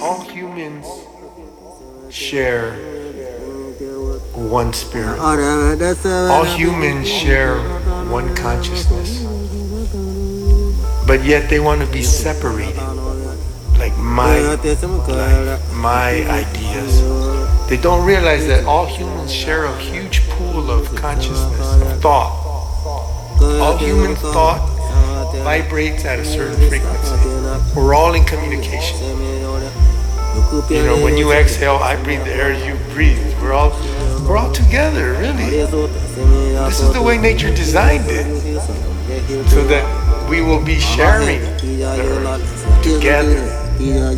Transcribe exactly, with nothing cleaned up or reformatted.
all humans share one spirit. All humans share one consciousness. But yet they want to be separated. Like my life, my ideas. They don't realize that all humans share a huge pool of consciousness, of thought. All human thought vibrates at a certain frequency. We're all in communication. You know, when you exhale, I breathe the air you breathe. We're all we're all together, really. This is the way nature designed it. So that we will be sharing the earth together.